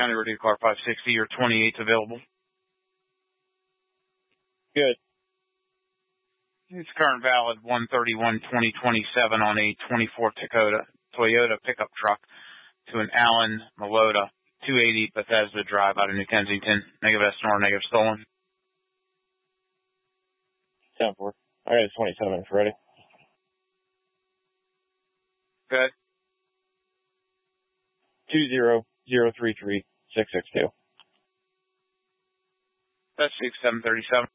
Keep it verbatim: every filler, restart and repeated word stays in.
County Ready Car five sixty, your twenty-eight's available. Good. It's current valid one thirty-one twenty twenty-seven on a twenty-four Toyota, Toyota pickup truck to an Allen Malota two eighty Bethesda Drive out of New Kensington. Negative estimate or negative stolen. ten four. I got a twenty-seven for ready. Good. Two zero zero three three six six two. That's six seven thirty seven.